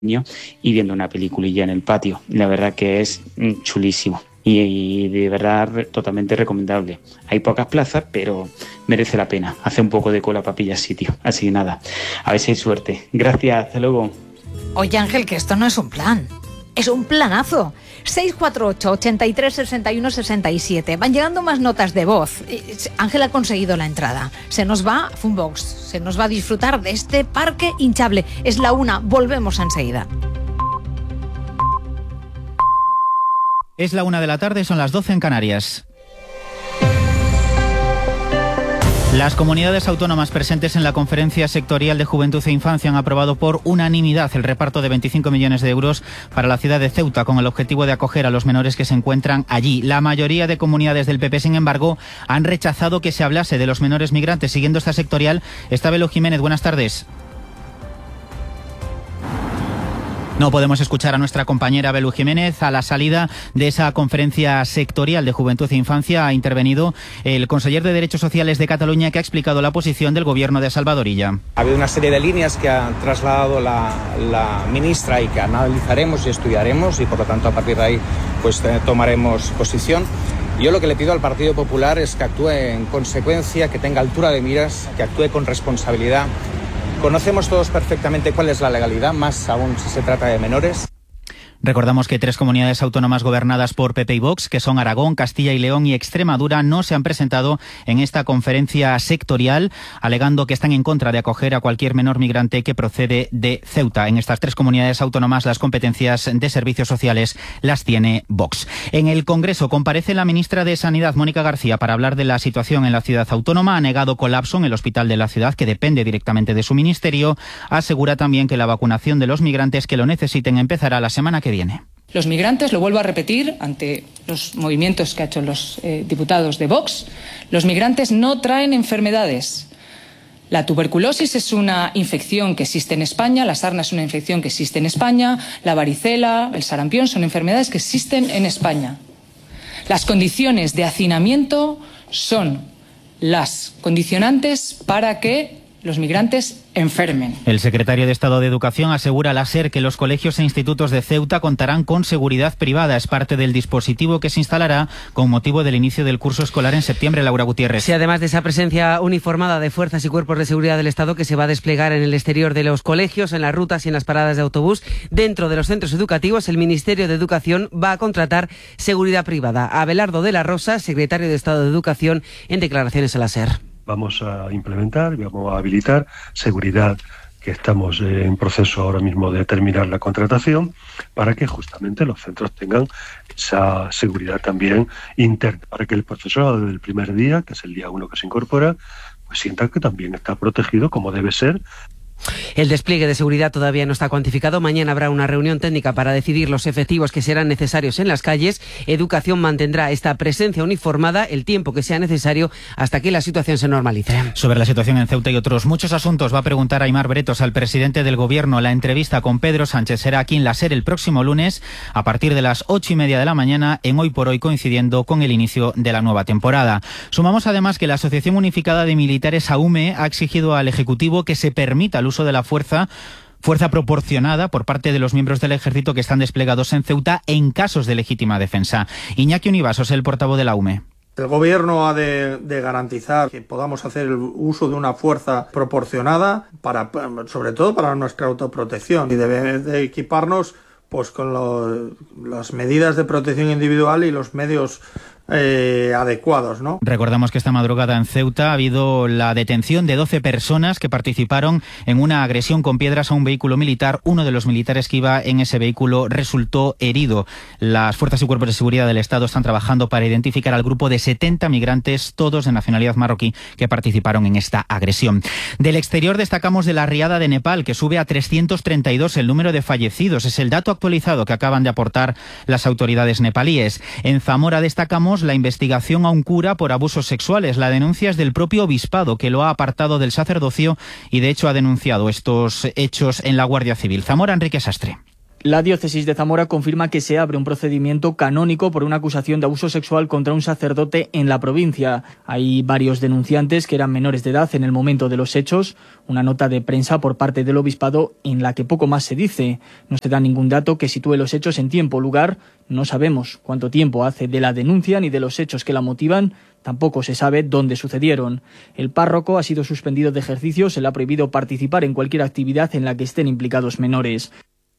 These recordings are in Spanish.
y viendo una peliculilla en el patio. La verdad que es chulísimo y de verdad totalmente recomendable. Hay pocas plazas, pero merece la pena. Hace un poco de cola para pillar sitio. Así que nada, a ver si hay suerte. Gracias, hasta luego. Oye, Ángel, que esto no es un plan, es un planazo. 648 83 61 67. Van llegando más notas de voz. Ángel ha conseguido la entrada. Se nos va Funbox. Se nos va a disfrutar de este parque hinchable. Es la 1. Volvemos enseguida. Es la 1 de la tarde, son las 12 en Canarias. Las comunidades autónomas presentes en la Conferencia Sectorial de Juventud e Infancia han aprobado por unanimidad el reparto de 25 millones de euros para la ciudad de Ceuta, con el objetivo de acoger a los menores que se encuentran allí. La mayoría de comunidades del PP, sin embargo, han rechazado que se hablase de los menores migrantes. Siguiendo esta sectorial está Belu Jiménez. Buenas tardes. No podemos escuchar a nuestra compañera Belu Jiménez. A la salida de esa conferencia sectorial de Juventud e Infancia ha intervenido el conseller de Derechos Sociales de Cataluña, que ha explicado la posición del gobierno de Salvador Illa. Ha habido una serie de líneas que ha trasladado la ministra y que analizaremos y estudiaremos, y por lo tanto a partir de ahí pues tomaremos posición. Yo lo que le pido al Partido Popular es que actúe en consecuencia, que tenga altura de miras, que actúe con responsabilidad. Conocemos todos perfectamente cuál es la legalidad, más aún si se trata de menores. Recordamos que 3 comunidades autónomas gobernadas por PP y Vox, que son Aragón, Castilla y León y Extremadura, no se han presentado en esta conferencia sectorial, alegando que están en contra de acoger a cualquier menor migrante que procede de Ceuta. En estas 3 comunidades autónomas las competencias de servicios sociales las tiene Vox. En el Congreso comparece la ministra de Sanidad, Mónica García, para hablar de la situación en la ciudad autónoma. Ha negado colapso en el hospital de la ciudad, que depende directamente de su ministerio. Asegura también que la vacunación de los migrantes que lo necesiten empezará la semana que viene. Los migrantes, lo vuelvo a repetir ante los movimientos que han hecho los diputados de Vox, los migrantes no traen enfermedades. La tuberculosis es una infección que existe en España, la sarna es una infección que existe en España, la varicela, el sarampión son enfermedades que existen en España. Las condiciones de hacinamiento son las condicionantes para que los migrantes enfermen. El secretario de Estado de Educación asegura a la SER que los colegios e institutos de Ceuta contarán con seguridad privada. Es parte del dispositivo que se instalará con motivo del inicio del curso escolar en septiembre. Laura Gutiérrez. Sí, además de esa presencia uniformada de fuerzas y cuerpos de seguridad del Estado que se va a desplegar en el exterior de los colegios, en las rutas y en las paradas de autobús, dentro de los centros educativos, el Ministerio de Educación va a contratar seguridad privada. Abelardo de la Rosa, secretario de Estado de Educación, en declaraciones a la SER. Vamos a implementar, vamos a habilitar seguridad, que estamos en proceso ahora mismo de terminar la contratación, para que justamente los centros tengan esa seguridad también interna, para que el profesorado desde el primer día, que es el día 1 que se incorpora, pues sienta que también está protegido como debe ser. El despliegue de seguridad todavía no está cuantificado. Mañana habrá una reunión técnica para decidir los efectivos que serán necesarios en las calles. Educación mantendrá esta presencia uniformada el tiempo que sea necesario hasta que la situación se normalice. Sobre la situación en Ceuta y otros muchos asuntos va a preguntar Aimar Bretos al presidente del Gobierno. La entrevista con Pedro Sánchez será aquí en la SER el próximo lunes a partir de las 8:30 de la mañana, en Hoy por Hoy, coincidiendo con el inicio de la nueva temporada. Sumamos además que la Asociación Unificada de Militares, AUME, ha exigido al Ejecutivo que se permita el uso de la fuerza proporcionada por parte de los miembros del Ejército que están desplegados en Ceuta en casos de legítima defensa. Iñaki Univasos, el portavoz de la UME. El Gobierno ha de garantizar que podamos hacer el uso de una fuerza proporcionada, sobre todo para nuestra autoprotección, y debe de equiparnos pues con las medidas de protección individual y los medios adecuados, ¿no? Recordamos que esta madrugada en Ceuta ha habido la detención de 12 personas que participaron en una agresión con piedras a un vehículo militar. Uno de los militares que iba en ese vehículo resultó herido. Las fuerzas y cuerpos de seguridad del Estado están trabajando para identificar al grupo de 70 migrantes, todos de nacionalidad marroquí, que participaron en esta agresión. Del exterior destacamos de la riada de Nepal, que sube a 332 el número de fallecidos. Es el dato actualizado que acaban de aportar las autoridades nepalíes. En Zamora destacamos la investigación a un cura por abusos sexuales. La denuncia es del propio obispado, que lo ha apartado del sacerdocio y de hecho ha denunciado estos hechos en la Guardia Civil. Zamora, Enrique Sastre. La diócesis de Zamora confirma que se abre un procedimiento canónico por una acusación de abuso sexual contra un sacerdote en la provincia. Hay varios denunciantes que eran menores de edad en el momento de los hechos. Una nota de prensa por parte del obispado en la que poco más se dice. No se da ningún dato que sitúe los hechos en tiempo o lugar. No sabemos cuánto tiempo hace de la denuncia ni de los hechos que la motivan. Tampoco se sabe dónde sucedieron. El párroco ha sido suspendido de ejercicio. Se le ha prohibido participar en cualquier actividad en la que estén implicados menores.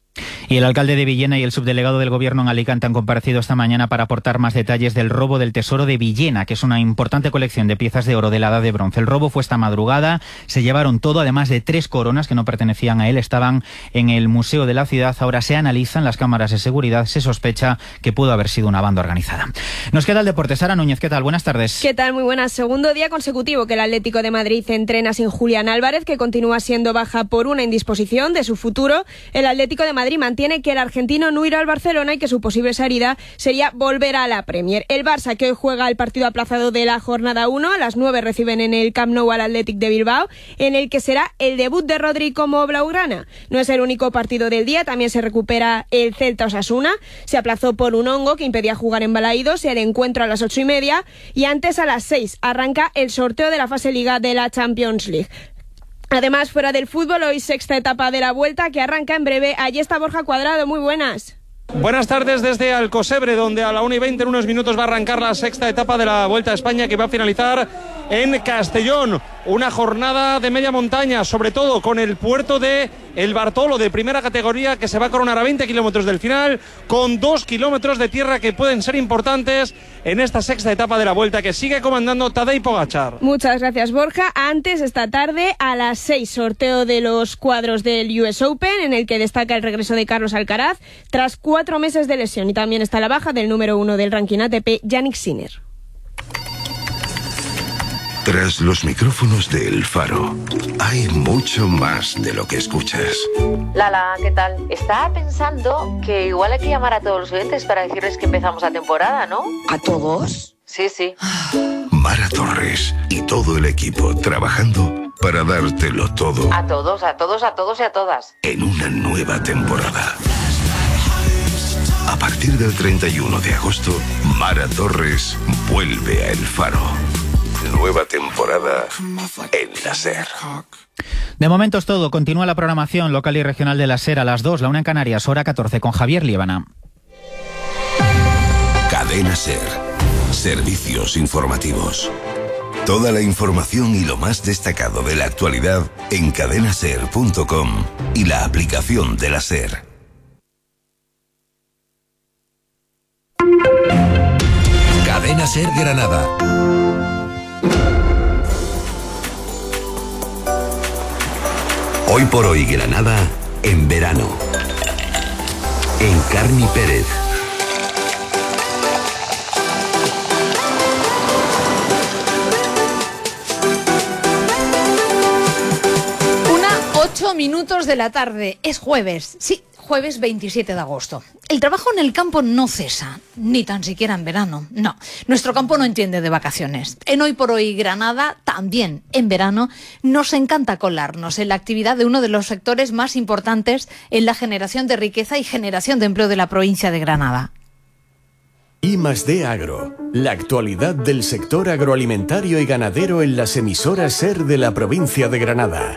Y el alcalde de Villena y el subdelegado del Gobierno en Alicante han comparecido esta mañana para aportar más detalles del robo del tesoro de Villena, que es una importante colección de piezas de oro de la Edad de Bronce. El robo fue esta madrugada, se llevaron todo, además de 3 coronas que no pertenecían a él, estaban en el museo de la ciudad. Ahora se analizan las cámaras de seguridad, se sospecha que pudo haber sido una banda organizada. Nos queda el deporte. Sara Núñez, ¿qué tal? Buenas tardes. ¿Qué tal? Muy buenas. Segundo día consecutivo que el Atlético de Madrid entrena sin Julián Álvarez, que continúa siendo baja por una indisposición de su futuro. El Atlético de Madrid mantiene que el argentino no irá al Barcelona y que su posible salida sería volver a la Premier. El Barça, que hoy juega el partido aplazado de la jornada 1, a las 9 reciben en el Camp Nou al Athletic de Bilbao, en el que será el debut de Rodri como blaugrana. No es el único partido del día, también se recupera el Celta Osasuna. Se aplazó por un hongo que impedía jugar en Balaídos, el encuentro a las 8:30, y antes a las 6 arranca el sorteo de la fase Liga de la Champions League. Además, fuera del fútbol, hoy sexta etapa de la Vuelta que arranca en breve. Allí está Borja Cuadrado, muy buenas. Buenas tardes desde Alcosebre, donde a la 1:20 en unos minutos va a arrancar la sexta etapa de la Vuelta a España, que va a finalizar en Castellón. Una jornada de media montaña, sobre todo con el puerto de El Bartolo, de primera categoría, que se va a coronar a 20 kilómetros del final, con 2 kilómetros de tierra que pueden ser importantes en esta sexta etapa de la Vuelta, que sigue comandando Tadej Pogačar. Muchas gracias, Borja. Antes, esta tarde, a las 6, sorteo de los cuadros del US Open, en el que destaca el regreso de Carlos Alcaraz, tras 4 meses de lesión. Y también está la baja del número 1 del ranking ATP, Jannik Sinner. Tras los micrófonos de El Faro, hay mucho más de lo que escuchas. Lala, ¿qué tal? Estaba pensando que igual hay que llamar a todos los oyentes para decirles que empezamos la temporada, ¿no? ¿A todos? Sí, sí. Mara Torres y todo el equipo trabajando para dártelo todo. A todos, a todos, a todos y a todas. En una nueva temporada. A partir del 31 de agosto, Mara Torres vuelve a El Faro. Nueva temporada en la SER. De momento es todo. Continúa la programación local y regional de la SER a las 2, la 1 en Canarias, hora 14, con Javier Liébana. Cadena SER. Servicios informativos. Toda la información y lo más destacado de la actualidad en cadenaser.com y la aplicación de la SER. Cadena SER Granada. Hoy por hoy Granada en verano. En Carmi Pérez. 8 minutos de la tarde. Es jueves. Sí, jueves 27 de agosto. El trabajo en el campo no cesa, ni tan siquiera en verano. No, nuestro campo no entiende de vacaciones. En Hoy por Hoy Granada, también en verano, nos encanta colarnos en la actividad de uno de los sectores más importantes en la generación de riqueza y generación de empleo de la provincia de Granada. I+D Agro, la actualidad del sector agroalimentario y ganadero en las emisoras SER de la provincia de Granada.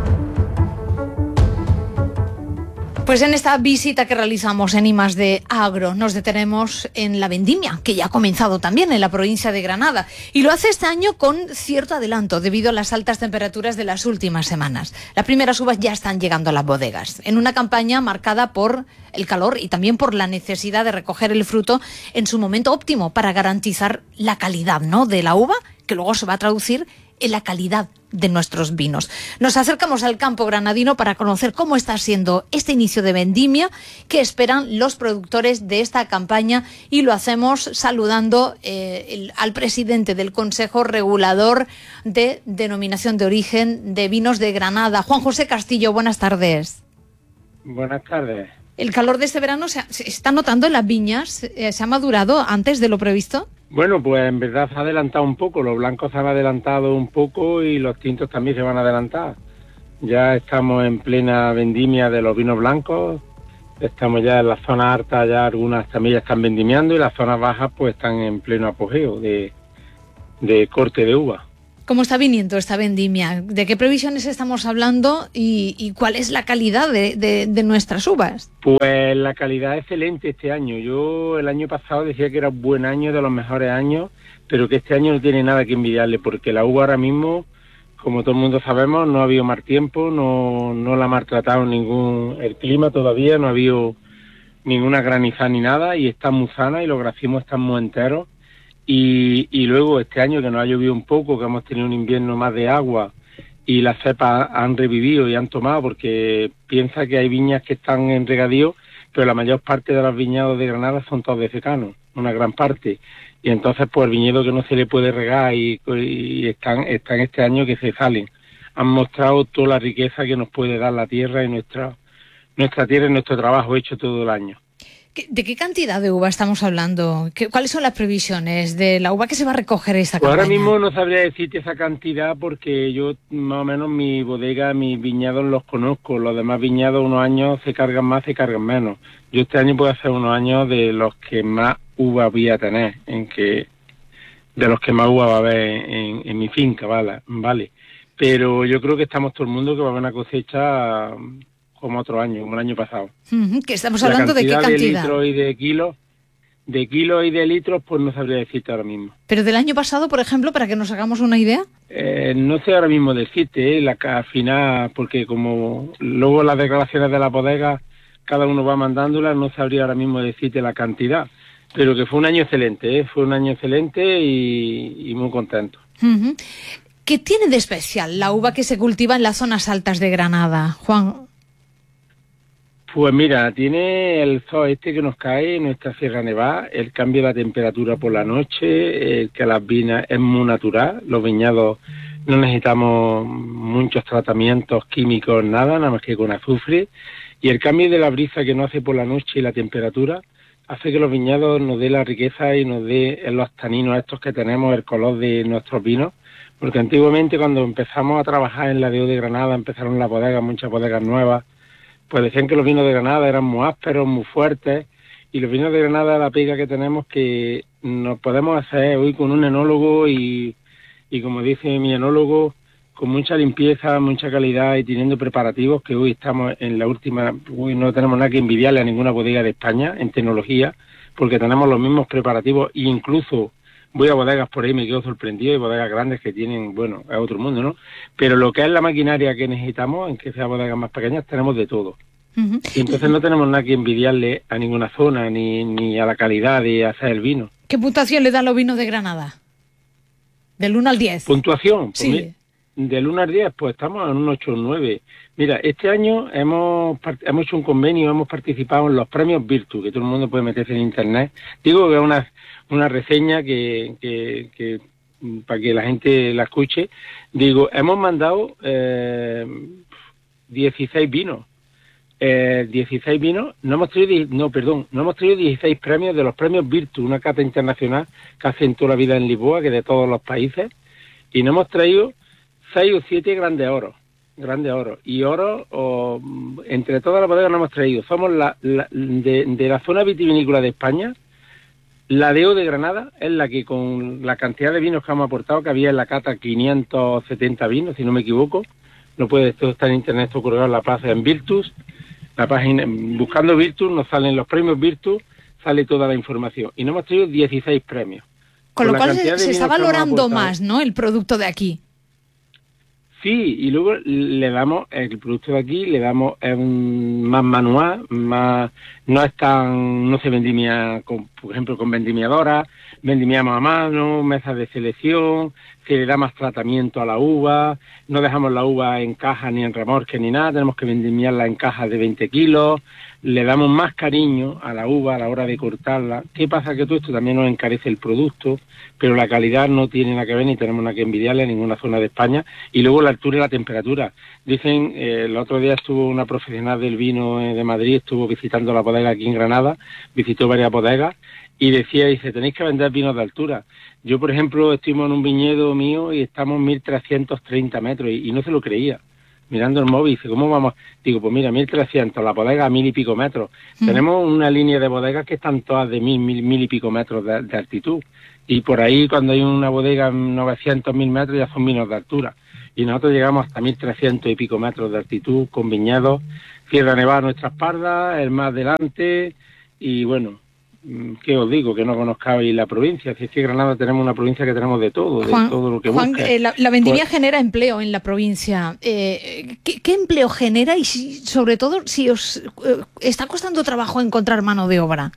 Pues en esta visita que realizamos en I+D Agro nos detenemos en la vendimia, que ya ha comenzado también en la provincia de Granada, y lo hace este año con cierto adelanto debido a las altas temperaturas de las últimas semanas. Las primeras uvas ya están llegando a las bodegas, en una campaña marcada por el calor y también por la necesidad de recoger el fruto en su momento óptimo para garantizar la calidad, ¿no?, de la uva, que luego se va a traducir en la calidad de nuestros vinos. Nos acercamos al campo granadino para conocer cómo está siendo este inicio de vendimia, qué esperan los productores de esta campaña, y lo hacemos saludando al presidente del Consejo Regulador de Denominación de Origen de Vinos de Granada, Juan José Castillo. Buenas tardes. Buenas tardes. ¿El calor de este verano se está notando en las viñas? ¿Se ha madurado antes de lo previsto? Bueno, pues en verdad se ha adelantado un poco, los blancos se han adelantado un poco y los tintos también se van a adelantar. Ya estamos en plena vendimia de los vinos blancos Estamos ya en la zona alta, ya algunas también ya están vendimiando y las zonas bajas pues están en pleno apogeo de corte de uva. ¿Cómo está viniendo esta vendimia? ¿De qué previsiones estamos hablando y cuál es la calidad de nuestras uvas? Pues la calidad es excelente este año. Yo el año pasado decía que era un buen año, de los mejores años, pero que este año no tiene nada que envidiarle, porque la uva ahora mismo, como todo el mundo sabemos, no ha habido mal tiempo, no la ha maltratado el clima todavía, no ha habido ninguna granizada ni nada, y está muy sana y los gracimos están muy enteros. Y luego este año que nos ha llovido un poco, que hemos tenido un invierno más de agua y las cepas han revivido y han tomado, porque piensa que hay viñas que están en regadío, pero la mayor parte de los viñedos de Granada son todos de secano, una gran parte. Y entonces pues el viñedo que no se le puede regar y están este año que se salen. Han mostrado toda la riqueza que nos puede dar la tierra y nuestra tierra y nuestro trabajo hecho todo el año. ¿De qué cantidad de uva estamos hablando? ¿Cuáles son las previsiones de la uva que se va a recoger esta campaña? Ahora mismo no sabría decirte esa cantidad porque yo más o menos mi bodega, mis viñedos los conozco. Los demás viñedos unos años se cargan más, se cargan menos. Yo este año puedo hacer unos años de los que más uva voy a tener, de los que más uva va a haber en mi finca, vale. Pero yo creo que estamos todo el mundo que va a haber una cosecha como otro año, como el año pasado. ¿Que estamos hablando de qué cantidad? De litros y de kilos y de litros, pues no sabría decirte ahora mismo. ¿Pero del año pasado, por ejemplo, para que nos hagamos una idea? No sé ahora mismo decirte, al final, porque como luego las declaraciones de la bodega, cada uno va mandándolas, no sabría ahora mismo decirte la cantidad. Pero que fue un año excelente, fue un año excelente y muy contento. ¿Qué tiene de especial la uva que se cultiva en las zonas altas de Granada, Juan? Pues mira, tiene el sol que nos cae en nuestra Sierra Nevada, el cambio de la temperatura por la noche, que las viñas es muy natural, los viñedos no necesitamos muchos tratamientos químicos, nada más que con azufre, y el cambio de la brisa que nos hace por la noche y la temperatura hace que los viñedos nos dé la riqueza y nos dé los taninos estos que tenemos, el color de nuestros vinos, porque antiguamente cuando empezamos a trabajar en la DO de Granada, empezaron las bodegas, muchas bodegas nuevas, pues decían que los vinos de Granada eran muy ásperos, muy fuertes, y los vinos de Granada, la pega que tenemos que nos podemos hacer hoy con un enólogo y como dice mi enólogo, con mucha limpieza, mucha calidad y teniendo preparativos, que hoy estamos en la última, hoy no tenemos nada que envidiarle a ninguna bodega de España en tecnología, porque tenemos los mismos preparativos, e incluso voy a bodegas por ahí, me quedo sorprendido, hay bodegas grandes que tienen, bueno, es otro mundo, ¿no? Pero lo que es la maquinaria que necesitamos, en que sea bodegas más pequeñas, tenemos de todo. Y entonces no tenemos nada que envidiarle a ninguna zona, ni a la calidad de hacer el vino. ¿Qué puntuación le dan los vinos de Granada? Del 1 al 10. ¿Puntuación? Pues sí. Del 1 al 10, pues estamos en un 8 o 9. Mira, este año hemos hecho un convenio, hemos participado en los premios Virtu, que todo el mundo puede meterse en internet. Digo que es una reseña que para que la gente la escuche. Digo, hemos mandado 16 vinos. 16 vinos, no hemos traído 16 premios de los premios Virtu, una cata internacional que hacen toda la vida en Lisboa, que de todos los países, y no hemos traído 6 o 7 grandes oros, y oro entre todas las bodegas no hemos traído. Somos de la zona vitivinícola de España, la DO de Granada es la que con la cantidad de vinos que hemos aportado, que había en la cata 570 vinos, si no me equivoco, no puede, esto está en internet, esto ocurrió en la plaza en Virtus, la página, buscando Virtus, nos salen los premios Virtus, sale toda la información, y no hemos traído 16 premios. Con lo cual se está valorando más, ¿no?, el producto de aquí. Sí, y luego le damos, el producto de aquí, le damos más manual, más, no se vendimia, por ejemplo, con vendimiadoras, vendimiamos a mano, mesas de selección, se le da más tratamiento a la uva, no dejamos la uva en caja ni en remorque ni nada, tenemos que vendimiarla en cajas de 20 kilos, le damos más cariño a la uva a la hora de cortarla. ¿Qué pasa? Que todo esto también nos encarece el producto, pero la calidad no tiene nada que ver ni tenemos nada que envidiarle a ninguna zona de España. Y luego la altura y la temperatura. Dicen, el otro día estuvo una profesional del vino de Madrid, estuvo visitando la bodega aquí en Granada, visitó varias bodegas, y dice, tenéis que vender vinos de altura. Yo, por ejemplo, estuvimos en un viñedo mío y estamos 1.330 metros y no se lo creía. mirando el móvil, dice, ¿cómo vamos? Digo, pues mira, 1.300, la bodega a 1.000 y pico metros. Tenemos una línea de bodegas que están todas de 1.000 y pico metros de altitud. Y por ahí, cuando hay una bodega en 900, 1.000 metros, ya son menos de altura. Y nosotros llegamos hasta 1.300 y pico metros de altitud, con viñedos, Sierra Nevada a nuestra espalda, el más delante, y bueno, ¿qué os digo? Que no conozcáis la provincia. Si es que en Granada tenemos una provincia que tenemos de todo, Juan, de todo lo que Juan, busca. la vendimia genera empleo en la provincia. ¿Qué empleo genera y sobre todo si os está costando trabajo encontrar mano de obra?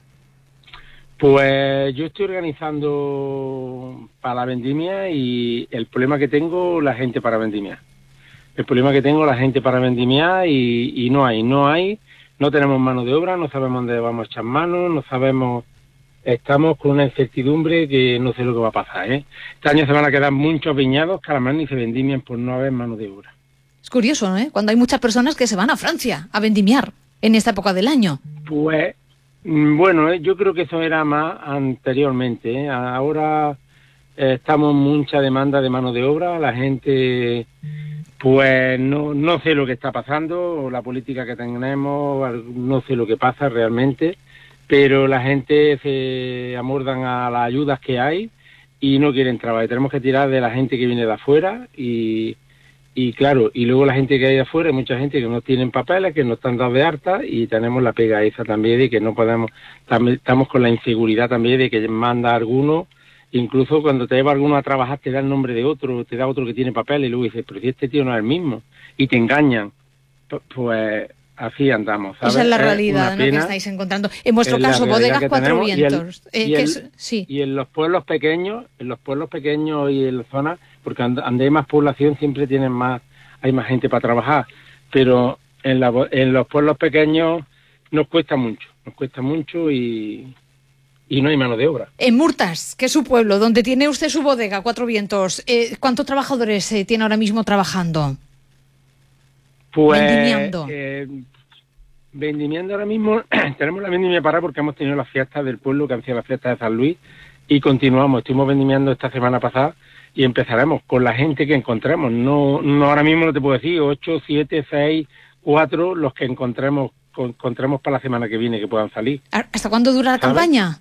Pues yo estoy organizando para la vendimia y el problema que tengo, la gente para vendimiar. El problema que tengo, la gente para vendimiar y no hay. No tenemos mano de obra, no sabemos dónde vamos a echar mano, no sabemos, estamos con una incertidumbre que no sé lo que va a pasar, ¿eh? Este año se van a quedar muchos viñados que a la mano ni se vendimian por no haber mano de obra. Es curioso, ¿eh? Cuando hay muchas personas que se van a Francia a vendimiar en esta época del año. Pues, bueno, yo creo que eso era más anteriormente, ¿eh? Ahora estamos mucha demanda de mano de obra, la gente... Pues no sé lo que está pasando, la política que tenemos, no sé lo que pasa realmente, pero la gente se amordan a las ayudas que hay y no quieren trabajar. Tenemos que tirar de la gente que viene de afuera y claro, y luego la gente que hay de afuera, hay mucha gente que no tienen papeles, que no están dados de alta y tenemos la pega esa también de que no podemos, también estamos con la inseguridad también de que manda alguno. Incluso cuando te lleva alguno a trabajar te da el nombre de otro, te da otro que tiene papel y luego dices, pero si este tío no es el mismo, y te engañan. Pues así andamos, ¿sabes? Esa es la realidad, ¿no?, que estáis encontrando. En vuestro caso, Bodegas Cuatro Vientos. Y en los pueblos pequeños y en la zona, porque donde hay más población siempre hay más gente para trabajar, pero en los pueblos pequeños nos cuesta mucho y no hay mano de obra. En Murtas, que es su pueblo, donde tiene usted su bodega, Cuatro Vientos, ¿cuántos trabajadores tiene ahora mismo trabajando? Pues, vendimiando. Vendimiando ahora mismo, tenemos la vendimia parada porque hemos tenido las fiestas del pueblo, que han sido las fiestas de San Luis, y continuamos. Estuvimos vendimiando esta semana pasada y empezaremos con la gente que encontremos. No ahora mismo no te puedo decir, 8, 7, 6, 4, los que encontremos para la semana que viene que puedan salir. ¿Hasta cuándo dura la campaña?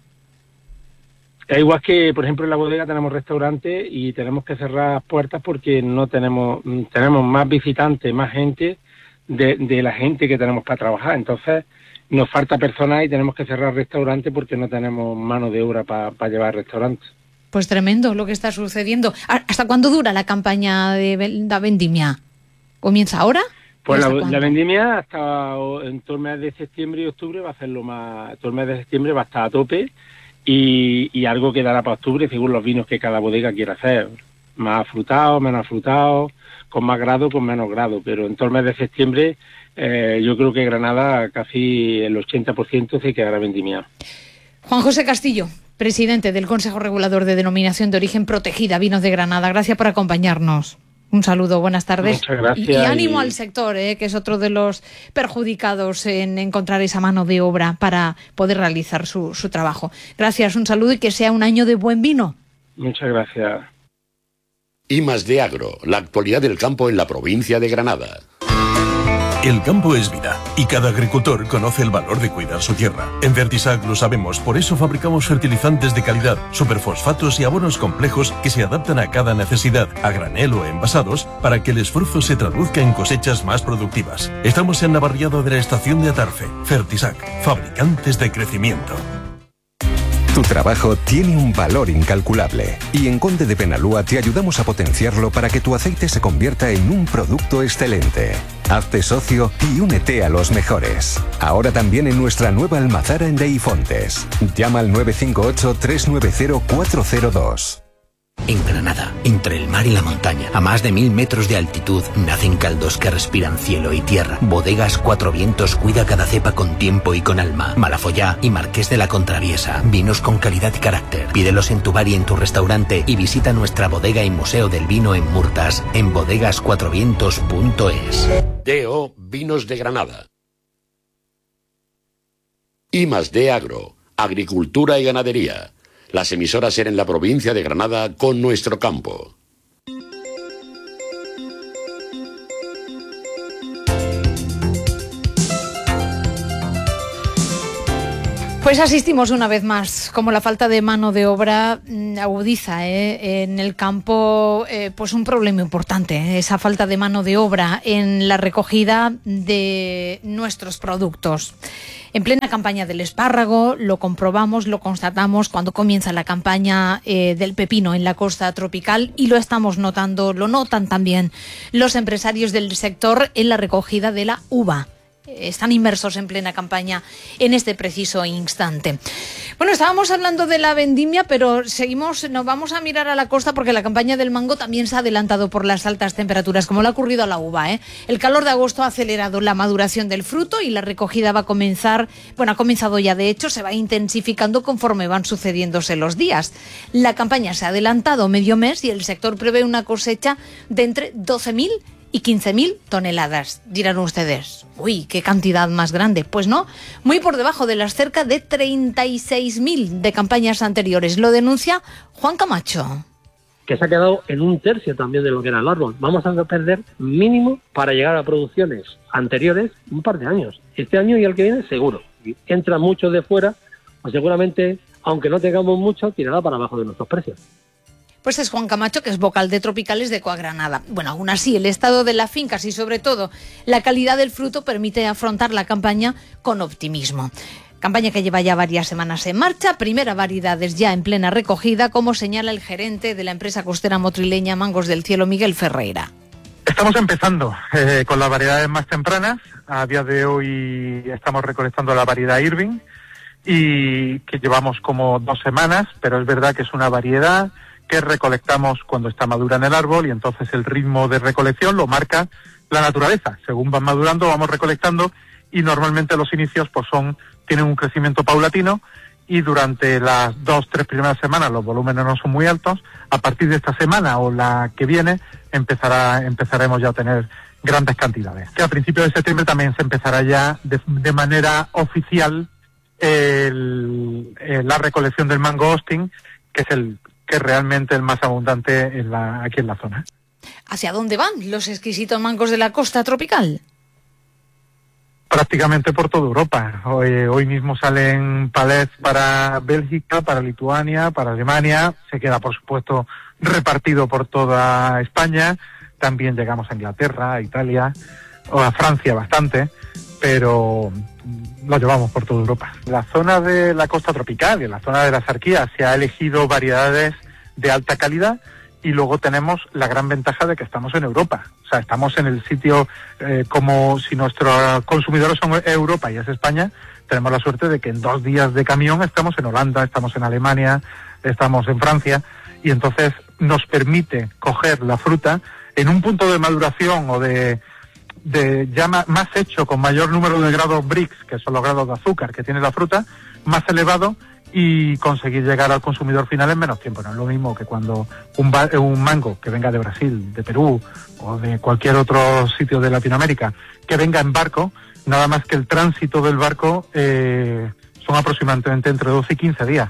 Igual que, por ejemplo, en la bodega tenemos restaurante y tenemos que cerrar puertas porque no tenemos más visitantes, más gente de la gente que tenemos para trabajar. Entonces, nos falta personal y tenemos que cerrar restaurante porque no tenemos mano de obra para llevar restaurantes. Pues tremendo lo que está sucediendo. ¿Hasta cuándo dura la campaña de la vendimia? ¿Comienza ahora? Pues la vendimia hasta en todo el mes de septiembre y octubre va a ser todo el mes de septiembre va a estar a tope. Y algo quedará para octubre según los vinos que cada bodega quiera hacer, más afrutados, menos afrutados, con más grado, con menos grado, pero en todo el mes de septiembre yo creo que Granada casi el 80% se quedará vendimiado. Juan José Castillo, presidente del Consejo Regulador de Denominación de Origen Protegida, Vinos de Granada, gracias por acompañarnos. Un saludo, buenas tardes. Muchas gracias. Y ánimo al sector, que es otro de los perjudicados en encontrar esa mano de obra para poder realizar su trabajo. Gracias, un saludo y que sea un año de buen vino. Muchas gracias. I+D Agro, la actualidad del campo en la provincia de Granada. El campo es vida y cada agricultor conoce el valor de cuidar su tierra. En Fertisac lo sabemos, por eso fabricamos fertilizantes de calidad, superfosfatos y abonos complejos que se adaptan a cada necesidad, a granel o envasados, para que el esfuerzo se traduzca en cosechas más productivas. Estamos en la barriada de la estación de Atarfe. Fertisac, fabricantes de crecimiento. Tu trabajo tiene un valor incalculable y en Conde de Penalúa te ayudamos a potenciarlo para que tu aceite se convierta en un producto excelente. Hazte socio y únete a los mejores. Ahora también en nuestra nueva almazara en Deifontes. Llama al 958-390-402. En Granada, entre el mar y la montaña, a más de 1000 metros de altitud, nacen caldos que respiran cielo y tierra. Bodegas Cuatro Vientos cuida cada cepa con tiempo y con alma. Malafollá y Marqués de la Contraviesa, vinos con calidad y carácter. Pídelos en tu bar y en tu restaurante y visita nuestra bodega y museo del vino en Murtas, en bodegascuatrovientos.es. DO Vinos de Granada. I+D Agro, Agricultura y Ganadería. Las emisoras en la provincia de Granada con nuestro campo. Pues asistimos una vez más, como la falta de mano de obra agudiza en el campo, pues un problema importante, esa falta de mano de obra en la recogida de nuestros productos. En plena campaña del espárrago, lo comprobamos, lo constatamos cuando comienza la campaña del pepino en la costa tropical, y lo estamos notando, lo notan también los empresarios del sector en la recogida de la uva. Están inmersos en plena campaña en este preciso instante. Bueno, estábamos hablando de la vendimia, pero nos vamos a mirar a la costa porque la campaña del mango también se ha adelantado por las altas temperaturas, como le ha ocurrido a la uva. El calor de agosto ha acelerado la maduración del fruto y la recogida va a comenzar, ha comenzado ya de hecho, se va intensificando conforme van sucediéndose los días. La campaña se ha adelantado medio mes y el sector prevé una cosecha de entre 12.000 y 15.000 toneladas. Dirán ustedes, uy, qué cantidad más grande. Pues no, muy por debajo de las cerca de 36.000 de campañas anteriores. Lo denuncia Juan Camacho. Que se ha quedado en un tercio también de lo que era el árbol. Vamos a perder mínimo para llegar a producciones anteriores un par de años. Este año y el que viene seguro. Entra mucho de fuera, pues seguramente, aunque no tengamos mucho, tirará para abajo de nuestros precios. Pues es Juan Camacho, que es vocal de Tropicales de Coagranada. Bueno, aún así, el estado de las fincas y sobre todo la calidad del fruto permite afrontar la campaña con optimismo. Campaña que lleva ya varias semanas en marcha, primera variedades ya en plena recogida, como señala el gerente de la empresa costera motrileña Mangos del Cielo, Miguel Ferreira. Estamos empezando con las variedades más tempranas. A día de hoy estamos recolectando la variedad Irving, y que llevamos como 2 semanas, pero es verdad que es una variedad que recolectamos cuando está madura en el árbol, y entonces el ritmo de recolección lo marca la naturaleza. Según van madurando, vamos recolectando, y normalmente los inicios tienen un crecimiento paulatino, y durante las 2-3 primeras semanas los volúmenes no son muy altos. A partir de esta semana o la que viene empezaremos ya a tener grandes cantidades. Que a principios de septiembre también se empezará ya de manera oficial la recolección del mango Austin, que es realmente el más abundante aquí en la zona. ¿Hacia dónde van los exquisitos mangos de la costa tropical? Prácticamente por toda Europa. Hoy mismo salen palets para Bélgica, para Lituania, para Alemania. Se queda, por supuesto, repartido por toda España. También llegamos a Inglaterra, a Italia, o a Francia bastante, pero lo llevamos por toda Europa. En la zona de la costa tropical y en la zona de las Sarquías se ha elegido variedades de alta calidad, y luego tenemos la gran ventaja de que estamos en Europa. O sea, estamos en el sitio, como si nuestros consumidores son Europa y es España, tenemos la suerte de que en 2 días de camión estamos en Holanda, estamos en Alemania, estamos en Francia, y entonces nos permite coger la fruta en un punto de maduración o de ya más hecho, con mayor número de grados Brix, que son los grados de azúcar que tiene la fruta, más elevado, y conseguir llegar al consumidor final en menos tiempo. No es lo mismo que cuando un mango que venga de Brasil, de Perú o de cualquier otro sitio de Latinoamérica, que venga en barco, nada más que el tránsito del barco son aproximadamente entre 12 y 15 días.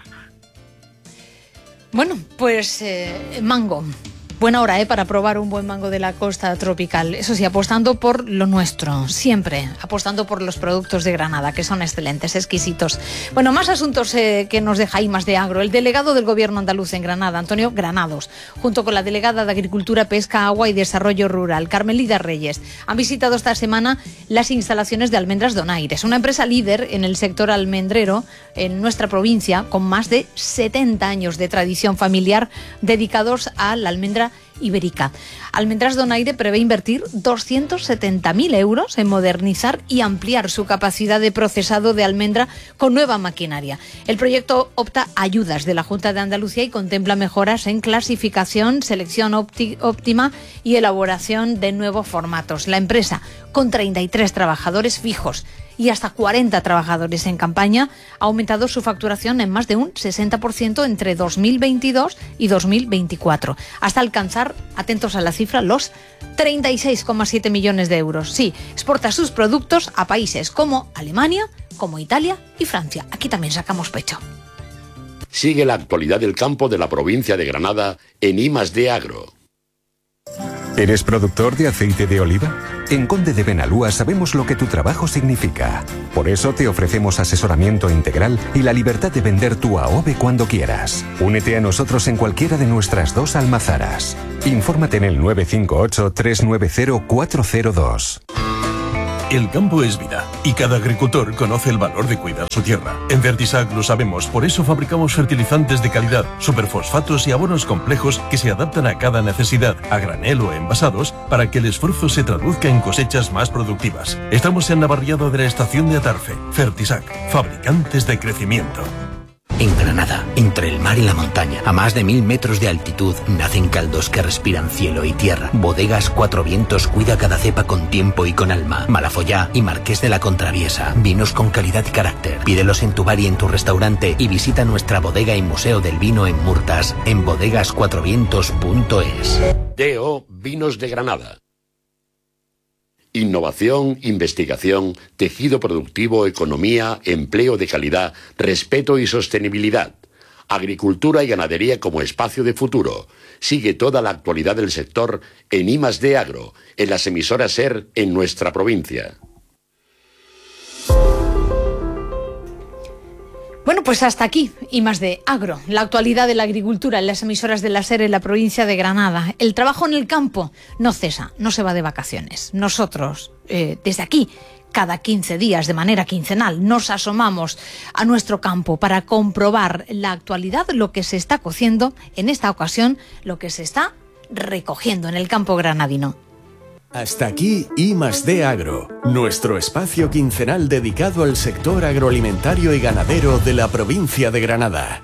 Bueno, pues mango. Buena hora para probar un buen mango de la costa tropical. Eso sí, apostando por lo nuestro, siempre apostando por los productos de Granada, que son excelentes, exquisitos. Bueno, más asuntos que nos deja Más de Agro. El delegado del Gobierno andaluz en Granada, Antonio Granados, junto con la delegada de Agricultura, Pesca, Agua y Desarrollo Rural, Carmelida Reyes, han visitado esta semana las instalaciones de Almendras Donaire. Es una empresa líder en el sector almendrero en nuestra provincia, con más de 70 años de tradición familiar dedicados a la almendra ibérica. Almendras Donaire prevé invertir 270.000 euros en modernizar y ampliar su capacidad de procesado de almendra con nueva maquinaria. El proyecto opta a ayudas de la Junta de Andalucía y contempla mejoras en clasificación, selección óptima y elaboración de nuevos formatos. La empresa, con 33 trabajadores fijos y hasta 40 trabajadores en campaña, ha aumentado su facturación en más de un 60% entre 2022 y 2024, hasta alcanzar, atentos a la cifra, los 36,7 millones de euros. Sí, exporta sus productos a países como Alemania, como Italia y Francia. Aquí también sacamos pecho. Sigue la actualidad del campo de la provincia de Granada en I+D Agro. ¿Eres productor de aceite de oliva? En Conde de Benalúa sabemos lo que tu trabajo significa. Por eso te ofrecemos asesoramiento integral y la libertad de vender tu AOVE cuando quieras. Únete a nosotros en cualquiera de nuestras 2 almazaras. Infórmate en el 958-390-402. El campo es vida y cada agricultor conoce el valor de cuidar su tierra. En Fertisac lo sabemos, por eso fabricamos fertilizantes de calidad, superfosfatos y abonos complejos que se adaptan a cada necesidad, a granel o envasados, para que el esfuerzo se traduzca en cosechas más productivas. Estamos en la barriada de la estación de Atarfe. Fertisac, fabricantes de crecimiento. En Granada, entre el mar y la montaña, a más de 1000 metros de altitud, nacen caldos que respiran cielo y tierra. Bodegas Cuatro Vientos cuida cada cepa con tiempo y con alma. Malafollá y Marqués de la Contraviesa. Vinos con calidad y carácter. Pídelos en tu bar y en tu restaurante y visita nuestra bodega y museo del vino en Murtas, en bodegascuatrovientos.es. DO Vinos de Granada. Innovación, investigación, tejido productivo, economía, empleo de calidad, respeto y sostenibilidad. Agricultura y ganadería como espacio de futuro. Sigue toda la actualidad del sector en I+D Agro, en las emisoras SER en nuestra provincia. Bueno, pues hasta aquí, I+D Agro, la actualidad de la agricultura en las emisoras de la SER en la provincia de Granada. El trabajo en el campo no cesa, no se va de vacaciones. Nosotros, desde aquí, cada 15 días, de manera quincenal, nos asomamos a nuestro campo para comprobar la actualidad, lo que se está cociendo, en esta ocasión, lo que se está recogiendo en el campo granadino. Hasta aquí I+D Agro, nuestro espacio quincenal dedicado al sector agroalimentario y ganadero de la provincia de Granada.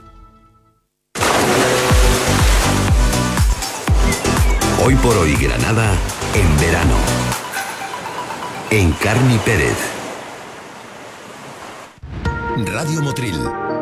Hoy por hoy Granada en verano. En Carmi Pérez. Radio Motril.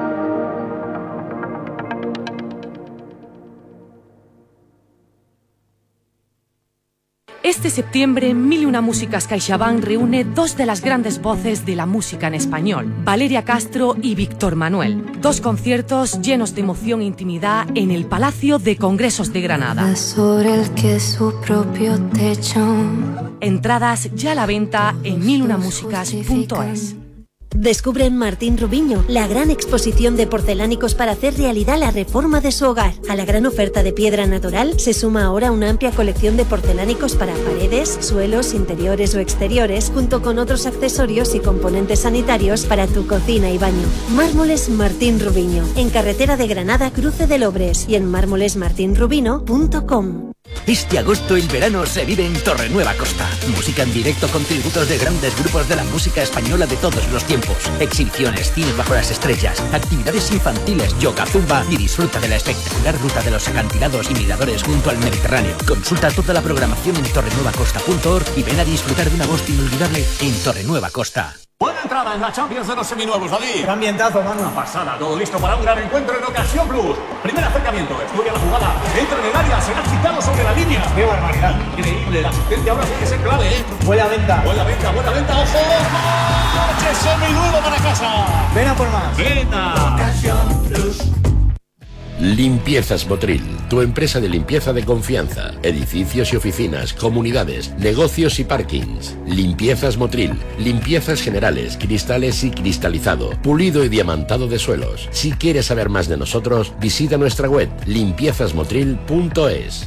Este septiembre, Mil y una Músicas CaixaBank reúne 2 de las grandes voces de la música en español, Valeria Castro y Víctor Manuel. 2 conciertos llenos de emoción e intimidad en el Palacio de Congresos de Granada. Sobre el que su propio techo. Entradas ya a la venta en milunamusicas.es. Descubre en Martín Rubiño la gran exposición de porcelánicos para hacer realidad la reforma de su hogar. A la gran oferta de piedra natural se suma ahora una amplia colección de porcelánicos para paredes, suelos, interiores o exteriores, junto con otros accesorios y componentes sanitarios para tu cocina y baño. Mármoles Martín Rubiño, en carretera de Granada, Cruce de Lobres, y en mármolesmartinrubino.com. Este agosto el verano se vive en Torrenueva Costa. Música en directo con tributos de grandes grupos de la música española de todos los tiempos. Exhibiciones, cine bajo las estrellas, actividades infantiles, yoga, zumba y disfruta de la espectacular ruta de los acantilados y miradores junto al Mediterráneo. Consulta toda la programación en torrenuevacosta.org y ven a disfrutar de un agosto inolvidable en Torrenueva Costa. Buena entrada en la Champions de los seminuevos, David. Qué ambientazo, mano. Una pasada, todo listo para un gran encuentro en Ocasión Plus. Primer acercamiento, estudia la jugada, entra en el área, será quitado sobre la línea. ¡Qué barbaridad! Increíble, el asistente ahora tiene que ser clave, ¿eh? Buena venta, ojo. ¡Coche seminuevo para casa! Ven a por más. ¡Venga! Ocasión Plus. Limpiezas Motril, tu empresa de limpieza de confianza. Edificios y oficinas, comunidades, negocios y parkings. Limpiezas Motril, limpiezas generales, cristales y cristalizado, pulido y diamantado de suelos. Si quieres saber más de nosotros, visita nuestra web limpiezasmotril.es.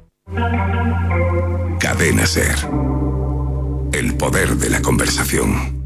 Cadena SER. El poder de la conversación.